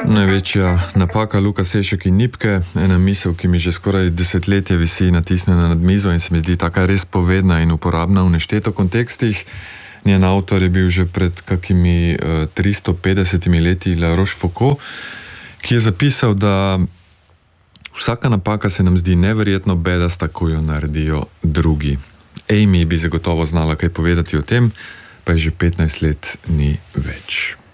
Največja napaka Luka Sešek in Nipke, ena misel, ki mi že skoraj desetletje visi natisnjena nad mizo in se mi zdi taka res povedna in uporabna v nešteto kontekstih. Njen avtor je bil že pred kakimi 350 leti La Rochefoucauld, ki je zapisal, da vsaka napaka se nam zdi neverjetno bedasta, ko jo naredijo drugi. Amy bi zagotovo znala kaj povedati o tem, pa je že 15 let ni več.